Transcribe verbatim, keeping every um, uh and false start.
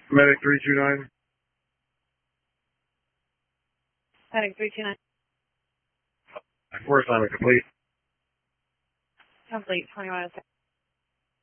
Medic three two nine. Medic three two nine. Four assignment complete. Complete. twenty-one oh six.